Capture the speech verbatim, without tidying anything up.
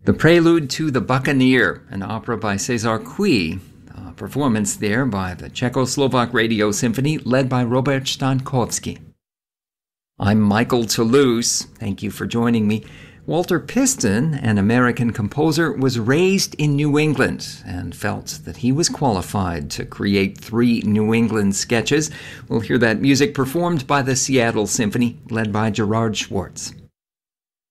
The Prelude to the Buccaneer, an opera by César Cui, a performance there by the Czechoslovak Radio Symphony led by Robert Stankowski. I'm Michael Toulouse. Thank you for joining me. Walter Piston, an American composer, was raised in New England and felt that he was qualified to create three New England sketches. We'll hear that music performed by the Seattle Symphony led by Gerard Schwartz.